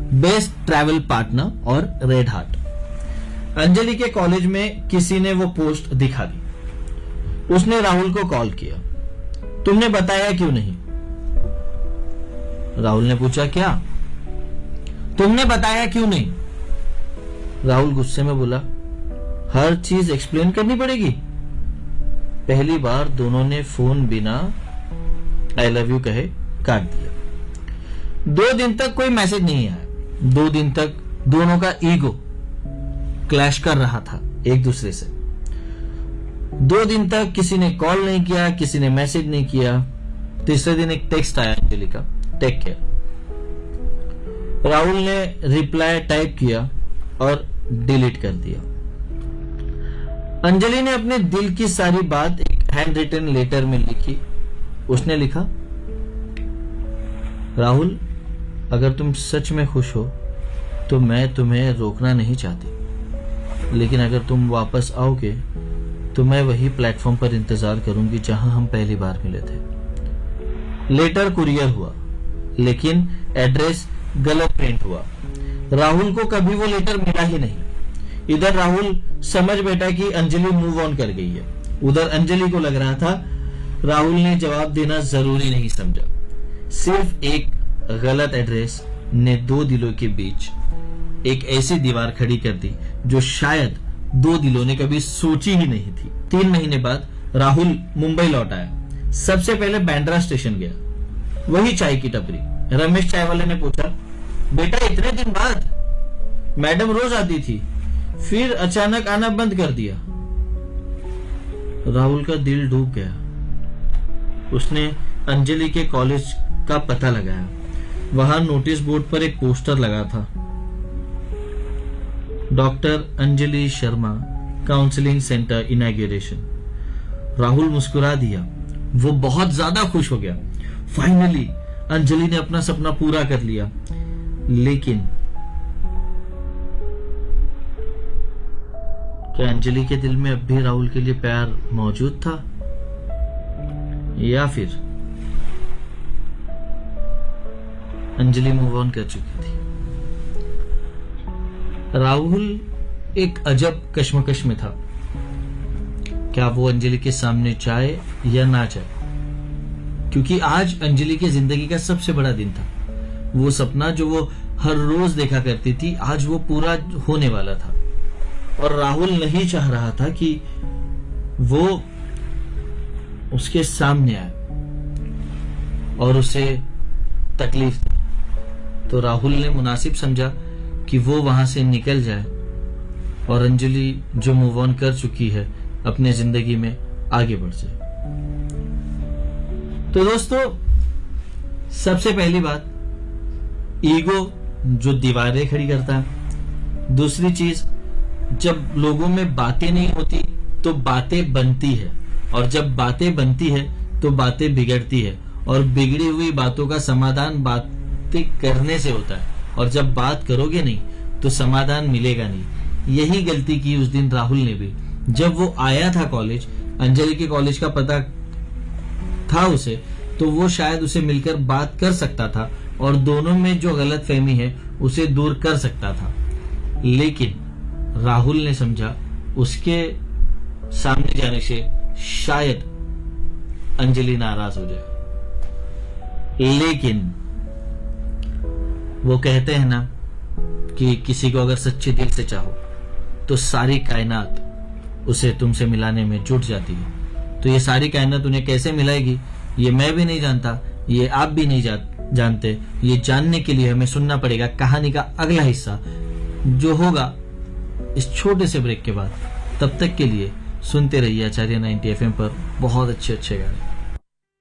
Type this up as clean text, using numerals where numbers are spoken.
Best travel partner और red heart. Anjali के college में किसी ने वो पोस्ट दिखा दी। उसने राहुल को कॉल किया। तुमने बताया क्यों नहीं? राहुल ने पूछा, क्या? तुमने बताया क्यों नहीं? राहुल गुस्से में बोला, हर चीज एक्सप्लेन करनी पड़ेगी। पहली बार दोनों ने फोन बिना आई लव यू कहे काट दिया। 2 दिन तक कोई मैसेज नहीं आया। 2 दिन तक दोनों का ईगो क्लैश कर रहा था एक दूसरे से। 2 दिन तक किसी ने कॉल नहीं किया, किसी ने मैसेज नहीं किया। तीसरे दिन एक टेक्स्ट आया अंजलि का, टेक केयर। राहुल ने रिप्लाई टाइप किया और डिलीट कर दिया। अंजलि ने अपने दिल की सारी बात एक हैंड रिटन लेटर में लिखी। उसने लिखा, राहुल, अगर तुम सच में खुश हो तो मैं तुम्हें रोकना नहीं चाहती, लेकिन अगर तुम वापस आओगे तो मैं वही प्लेटफॉर्म पर इंतजार करूंगी जहां हम पहली बार मिले थे। लेटर कुरियर हुआ, लेकिन एड्रेस गलत प्रिंट हुआ। राहुल को कभी वो लेटर मिला ही नहीं। इधर राहुल समझ बैठा कि अंजलि मूव ऑन कर गई है, उधर अंजलि को लग रहा था राहुल ने जवाब देना जरूरी नहीं समझा। सिर्फ एक गलत एड्रेस ने 2 दिलों के बीच एक ऐसी दीवार खड़ी कर दी जो शायद 2 दिलों ने कभी सोची ही नहीं थी। 3 महीने बाद राहुल मुंबई लौट आया। सबसे पहले बांद्रा स्टेशन गया, वही चाय की टपरी। रमेश चाय वाले ने पूछा, बेटा इतने दिन बाद? मैडम रोज आती थी, फिर अचानक आना बंद कर दिया। राहुल का दिल डूब गया। उसने अंजलि के कॉलेज का पता लगाया। वहां नोटिस बोर्ड पर एक पोस्टर लगा था, doctor Anjali Sharma counselling centre inauguration. Rahul मुस्कुरा दिया। वो बहुत ज्यादा खुश हो गया। फाइनली अंजलि ने अपना सपना पूरा कर लिया। लेकिन क्या अंजलि के दिल में अब भी राहुल के लिए प्यार मौजूद था, या फिर अंजलि मूव ऑन कर चुकी थी? राहुल एक अजब कश्मकश में था। क्या वो अंजलि के सामने चाहे या ना चाहे, क्योंकि आज अंजलि की जिंदगी का सबसे बड़ा दिन था। वो सपना जो वो हर रोज देखा करती थी, आज वो पूरा होने वाला था। और राहुल नहीं चाह रहा था कि वो उसके सामने आए और उसे तकलीफ दे। तो राहुल ने मुनासिब समझा कि वो वहां से निकल जाए और अंजलि जो मूव ऑन कर चुकी है अपने जिंदगी में आगे बढ़ जाए। तो दोस्तों, सबसे पहली बात, ईगो जो दीवारें खड़ी करता है। दूसरी चीज, जब लोगों में बातें नहीं होती तो बातें बनती है, और जब बातें बनती है तो बातें बिगड़ती है, और बिगड़ी हुई बातों का समाधान बातें करने से होता है, और जब बात करोगे नहीं तो समाधान मिलेगा नहीं। यही गलती की उस दिन राहुल ने भी। जब वो आया था कॉलेज, अंजलि के कॉलेज का पता था उसे, तो वो शायद उसे मिलकर बात कर सकता था और दोनों में जो गलतफहमी है उसे दूर कर सकता था। लेकिन राहुल ने समझा उसके सामने जाने से शायद अंजलि नाराज हो जाए। लेकिन वो कहते हैं ना कि किसी को अगर सच्चे दिल से चाहो तो सारी कायनात उसे तुमसे मिलाने में जुट जाती है। तो ये सारी कायनात उन्हें कैसे मिलाएगी, ये मैं भी नहीं जानता, ये आप भी नहीं जानते। ये जानने के लिए हमें सुनना पड़ेगा कहानी का अगला हिस्सा, जो होगा इस छोटे से ब्रेक के बाद। तब तक के लिए सुनते रहिए आचार्य 90 FM पर बहुत अच्छे अच्छे गाने।